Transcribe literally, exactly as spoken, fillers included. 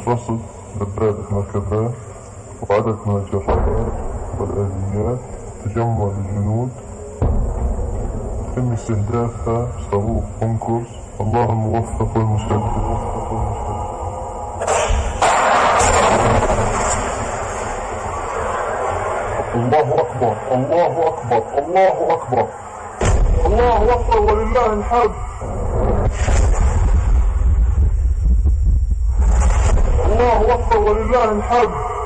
رصد ذبابة مركبات وعدد من الجرافات والآليات، تجمع الجنود، تم استهدافها بصاروخ أنقرض. الله الموفق والمسدد. الله أكبر، الله أكبر، الله أكبر، الله أكبر ولله الحمد. الله أكبر ولله الحمد.